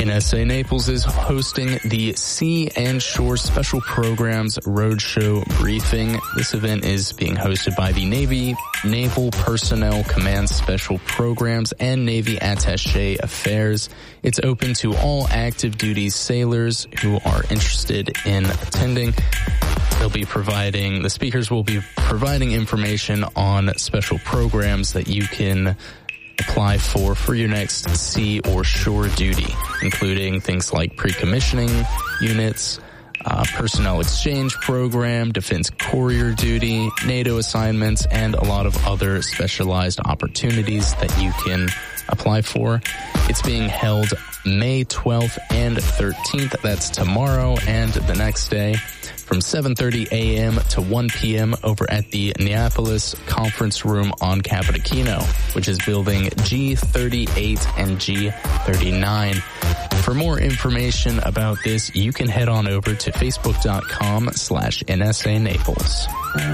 NSA Naples is hosting the Sea and Shore Special Programs Roadshow Briefing. This event is being hosted by the Navy Naval Personnel Command Special Programs and Navy Attaché Affairs. It's open to all active duty sailors who are interested in attending. The speakers will be providing information on special programs that you can apply for your next sea or shore duty, including things like pre-commissioning units, personnel exchange program, defense courier duty, NATO assignments, and a lot of other specialized opportunities that you can apply for. It's being held May 12th and 13th. That's tomorrow and the next day, from 7:30 a.m. to 1 p.m. over at the Neapolis Conference Room on Capodichino, which is building G38 and G39. For more information about this, you can head on over to facebook.com/NSA Naples.